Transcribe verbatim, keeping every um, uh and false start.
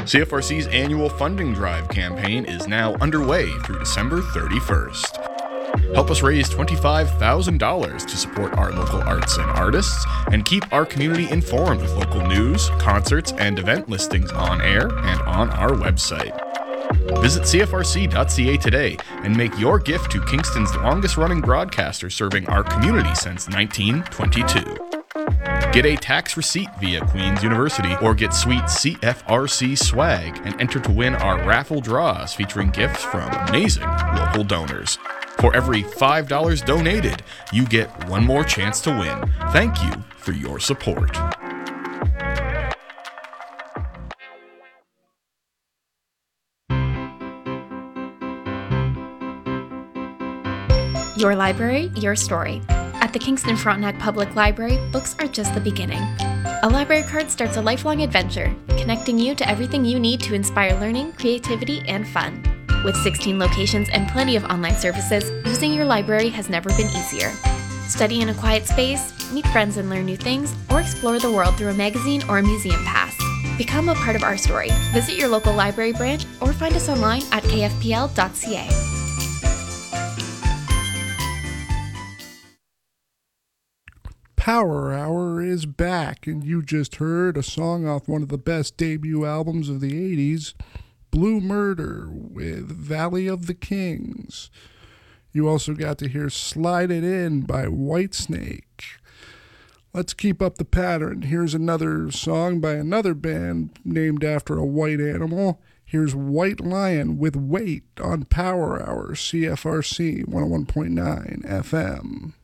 C F R C's annual funding drive campaign is now underway through December thirty-first. Help us raise twenty-five thousand dollars to support our local arts and artists, and keep our community informed with local news, concerts, and event listings on air and on our website. Visit C F R C dot C A today and make your gift to Kingston's longest-running broadcaster serving our community since nineteen twenty-two. Get a tax receipt via Queen's University or get sweet C F R C swag and enter to win our raffle draws featuring gifts from amazing local donors. For every five dollars donated, you get one more chance to win. Thank you for your support. Your library, your story. At the Kingston Frontenac Public Library, books are just the beginning. A library card starts a lifelong adventure, connecting you to everything you need to inspire learning, creativity, and fun. With sixteen locations and plenty of online services, using your library has never been easier. Study in a quiet space, meet friends and learn new things, or explore the world through a magazine or a museum pass. Become a part of our story. Visit your local library branch or find us online at K F P L dot C A. Power Hour is back, and you just heard a song off one of the best debut albums of the eighties, Blue Murder with Valley of the Kings. You also got to hear Slide It In by Whitesnake. Let's keep up the pattern. Here's another song by another band named after a white animal. Here's White Lion with Wait on Power Hour, C F R C one oh one point nine F M.